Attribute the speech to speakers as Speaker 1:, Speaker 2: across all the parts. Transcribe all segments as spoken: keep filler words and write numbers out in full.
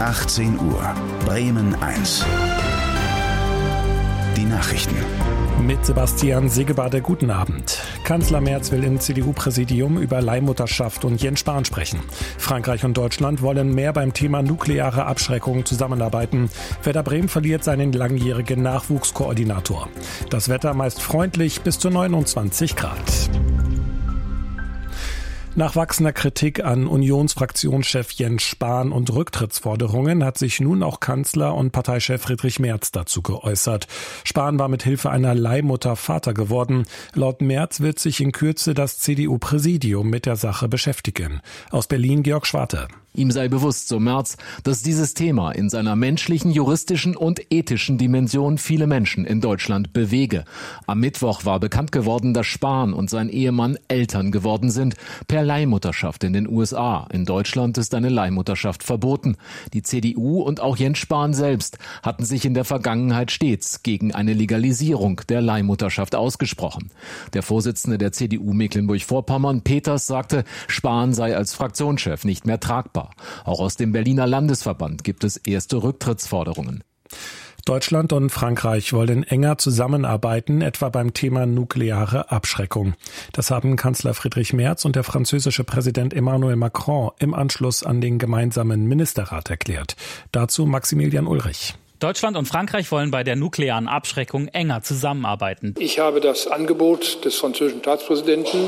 Speaker 1: achtzehn Uhr, Bremen eins. Die Nachrichten.
Speaker 2: Mit Sebastian Segebade, guten Abend. Kanzler Merz will im C D U-Präsidium über Leihmutterschaft und Jens Spahn sprechen. Frankreich und Deutschland wollen mehr beim Thema nukleare Abschreckung zusammenarbeiten. Werder Bremen verliert seinen langjährigen Nachwuchskoordinator. Das Wetter meist freundlich bis zu neunundzwanzig Grad. Nach wachsender Kritik an Unionsfraktionschef Jens Spahn und Rücktrittsforderungen hat sich nun auch Kanzler und Parteichef Friedrich Merz dazu geäußert. Spahn war mit Hilfe einer Leihmutter Vater geworden. Laut Merz wird sich in Kürze das C D U-Präsidium mit der Sache beschäftigen. Aus Berlin Georg Schwarte.
Speaker 3: Ihm sei bewusst, so Merz, dass dieses Thema in seiner menschlichen, juristischen und ethischen Dimension viele Menschen in Deutschland bewege. Am Mittwoch war bekannt geworden, dass Spahn und sein Ehemann Eltern geworden sind, per Leihmutterschaft in den U S A. In Deutschland ist eine Leihmutterschaft verboten. Die C D U und auch Jens Spahn selbst hatten sich in der Vergangenheit stets gegen eine Legalisierung der Leihmutterschaft ausgesprochen. Der Vorsitzende der C D U Mecklenburg-Vorpommern, Peters, sagte, Spahn sei als Fraktionschef nicht mehr tragbar. Auch aus dem Berliner Landesverband gibt es erste Rücktrittsforderungen.
Speaker 2: Deutschland und Frankreich wollen enger zusammenarbeiten, etwa beim Thema nukleare Abschreckung. Das haben Kanzler Friedrich Merz und der französische Präsident Emmanuel Macron im Anschluss an den gemeinsamen Ministerrat erklärt. Dazu Maximilian Ulrich.
Speaker 4: Deutschland und Frankreich wollen bei der nuklearen Abschreckung enger zusammenarbeiten.
Speaker 5: Ich habe das Angebot des französischen Staatspräsidenten,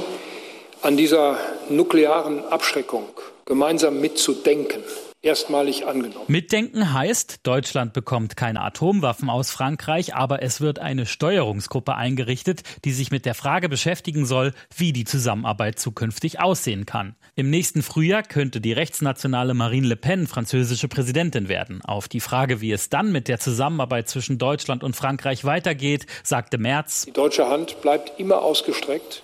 Speaker 5: an dieser nuklearen Abschreckung gemeinsam mitzudenken, erstmalig angenommen.
Speaker 4: Mitdenken heißt, Deutschland bekommt keine Atomwaffen aus Frankreich, aber es wird eine Steuerungsgruppe eingerichtet, die sich mit der Frage beschäftigen soll, wie die Zusammenarbeit zukünftig aussehen kann. Im nächsten Frühjahr könnte die rechtsnationale Marine Le Pen französische Präsidentin werden. Auf die Frage, wie es dann mit der Zusammenarbeit zwischen Deutschland und Frankreich weitergeht, sagte Merz:
Speaker 5: Die deutsche Hand bleibt immer ausgestreckt.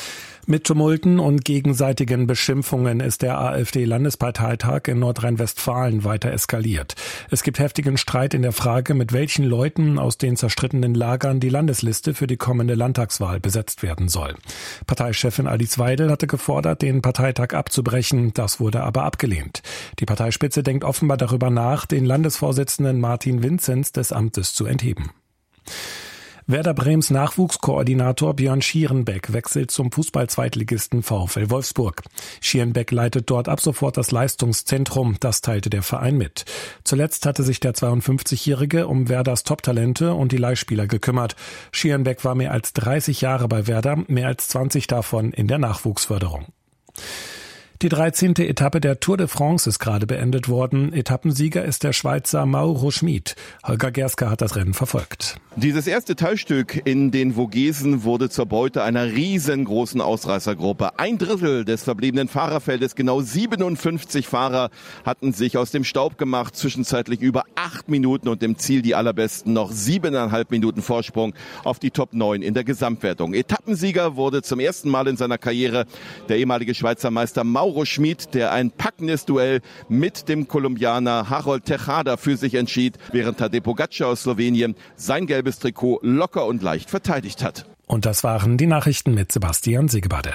Speaker 2: Mit Tumulten und gegenseitigen Beschimpfungen ist der AfD-Landesparteitag in Nordrhein-Westfalen weiter eskaliert. Es gibt heftigen Streit in der Frage, mit welchen Leuten aus den zerstrittenen Lagern die Landesliste für die kommende Landtagswahl besetzt werden soll. Parteichefin Alice Weidel hatte gefordert, den Parteitag abzubrechen. Das wurde aber abgelehnt. Die Parteispitze denkt offenbar darüber nach, den Landesvorsitzenden Martin Vinzenz des Amtes zu entheben. Werder Brems Nachwuchskoordinator Björn Schierenbeck wechselt zum Fußball-Zweitligisten VfL Wolfsburg. Schierenbeck leitet dort ab sofort das Leistungszentrum, das teilte der Verein mit. Zuletzt hatte sich der zweiundfünfzigjährige um Werders Top-Talente und die Leihspieler gekümmert. Schierenbeck war mehr als dreißig Jahre bei Werder, mehr als zwanzig davon in der Nachwuchsförderung. Die dreizehnte Etappe der Tour de France ist gerade beendet worden. Etappensieger ist der Schweizer Mauro Schmid. Holger Gerska hat das Rennen verfolgt.
Speaker 6: Dieses erste Teilstück in den Vogesen wurde zur Beute einer riesengroßen Ausreißergruppe. Ein Drittel des verbliebenen Fahrerfeldes, genau siebenundfünfzig Fahrer, hatten sich aus dem Staub gemacht. Zwischenzeitlich über acht Minuten und im Ziel die allerbesten noch siebeneinhalb Minuten Vorsprung auf die Top neun in der Gesamtwertung. Etappensieger wurde zum ersten Mal in seiner Karriere der ehemalige Schweizer Meister Mauro Schmid, der ein packendes Duell mit dem Kolumbianer Harold Tejada für sich entschied, während Tadej Pogačar aus Slowenien sein gelbes Trikot locker und leicht verteidigt hat.
Speaker 2: Und das waren die Nachrichten mit Sebastian Segebade.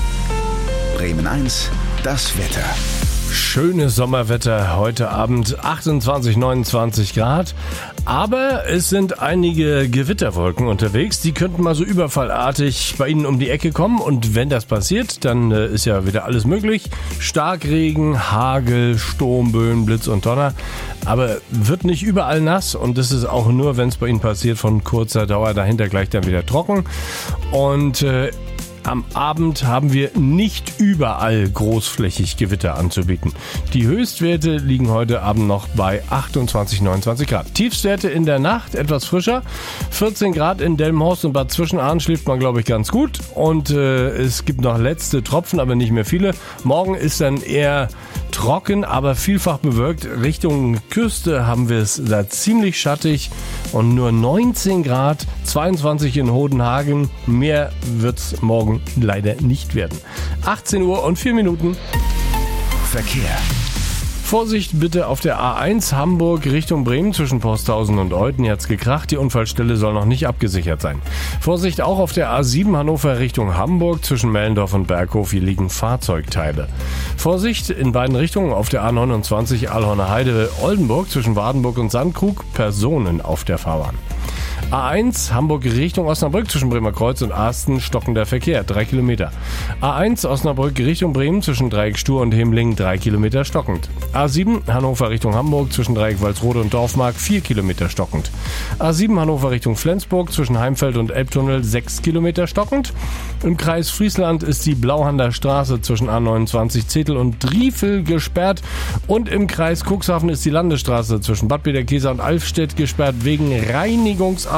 Speaker 1: Bremen eins, das Wetter.
Speaker 7: Schönes Sommerwetter, heute Abend achtundzwanzig, neunundzwanzig Grad, aber es sind einige Gewitterwolken unterwegs, die könnten mal so überfallartig bei Ihnen um die Ecke kommen und wenn das passiert, dann äh, ist ja wieder alles möglich. Starkregen, Hagel, Sturmböen, Blitz und Donner, aber wird nicht überall nass und das ist auch nur, wenn es bei Ihnen passiert, von kurzer Dauer, dahinter gleich dann wieder trocken und äh, am Abend haben wir nicht überall großflächig Gewitter anzubieten. Die Höchstwerte liegen heute Abend noch bei achtundzwanzig, neunundzwanzig Grad. Tiefstwerte in der Nacht etwas frischer. vierzehn Grad in Delmenhorst und Bad Zwischenahn schläft man, glaube ich, ganz gut. Und äh, es gibt noch letzte Tropfen, aber nicht mehr viele. Morgen ist dann eher trocken, aber vielfach bewölkt. Richtung Küste haben wir es da ziemlich schattig und nur neunzehn Grad, zweiundzwanzig in Hodenhagen. Mehr wird's morgen leider nicht werden. achtzehn Uhr und vier Minuten.
Speaker 1: Verkehr.
Speaker 7: Vorsicht bitte auf der A eins Hamburg Richtung Bremen zwischen Posthausen und Euthen. Hier hat's gekracht. Die Unfallstelle soll noch nicht abgesichert sein. Vorsicht auch auf der A sieben Hannover Richtung Hamburg zwischen Mellendorf und Berghof. Hier liegen Fahrzeugteile. Vorsicht in beiden Richtungen auf der A neunundzwanzig Alhorner Heide Oldenburg zwischen Wardenburg und Sandkrug. Personen auf der Fahrbahn. A eins Hamburg Richtung Osnabrück zwischen Bremer Kreuz und Asten stockender Verkehr, drei Kilometer. A eins Osnabrück Richtung Bremen zwischen Dreieck Stur und Hemling, drei Kilometer stockend. A sieben Hannover Richtung Hamburg zwischen Dreieck Walsrode und Dorfmark, vier Kilometer stockend. A sieben Hannover Richtung Flensburg zwischen Heimfeld und Elbtunnel, sechs Kilometer stockend. Im Kreis Friesland ist die Blauhander Straße zwischen A neunundzwanzig Zetel und Driefel gesperrt. Und im Kreis Cuxhaven ist die Landesstraße zwischen Bad Bederkesa und Alfstedt gesperrt wegen Reinigungsarbeiten.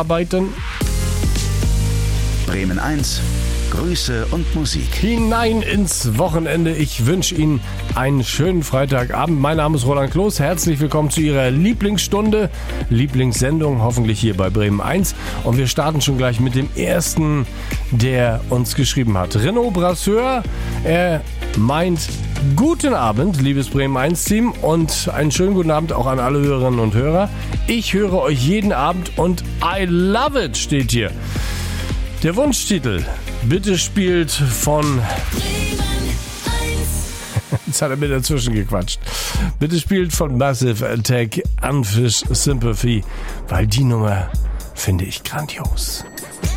Speaker 1: Bremen eins, Grüße und Musik.
Speaker 7: Hinein ins Wochenende. Ich wünsche Ihnen einen schönen Freitagabend. Mein Name ist Roland Kloß. Herzlich willkommen zu Ihrer Lieblingsstunde, Lieblingssendung, hoffentlich hier bei Bremen eins. Und wir starten schon gleich mit dem ersten, der uns geschrieben hat. Renaud Brasseur, er meint, guten Abend, liebes Bremen eins Team, und einen schönen guten Abend auch an alle Hörerinnen und Hörer. Ich höre euch jeden Abend und I love it, steht hier. Der Wunschtitel, bitte spielt von... Jetzt hat er mir dazwischen gequatscht. Bitte spielt von Massive Attack Unfinished Sympathy, weil die Nummer finde ich grandios.